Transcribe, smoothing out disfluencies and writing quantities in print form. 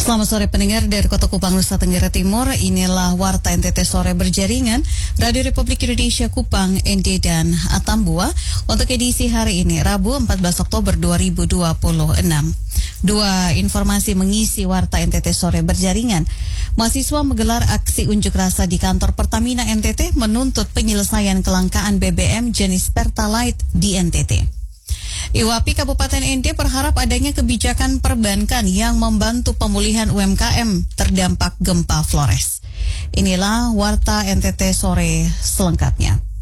Selamat sore pendengar dari Kota Kupang, Nusa Tenggara Timur. Inilah Warta NTT Sore berjaringan Radio Republik Indonesia Kupang, ND dan Atambua untuk edisi hari ini, Rabu 14 Oktober 2026. Dua informasi mengisi Warta NTT Sore berjaringan. Mahasiswa menggelar aksi unjuk rasa di kantor Pertamina NTT menuntut penyelesaian kelangkaan BBM jenis Pertalite di NTT. IWAPI Kabupaten ND berharap adanya kebijakan perbankan yang membantu pemulihan UMKM terdampak gempa Flores. Inilah Warta NTT Sore selengkapnya.